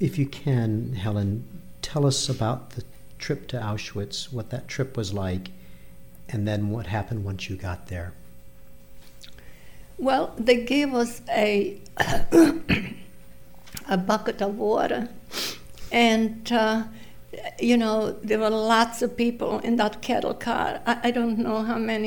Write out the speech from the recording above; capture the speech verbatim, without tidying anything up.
if you can, Helen, tell us about the trip to Auschwitz, what that trip was like, and then what happened once you got there. Well, they gave us a a bucket of water, and uh, you know, there were lots of people in that cattle car. I, I don't know how many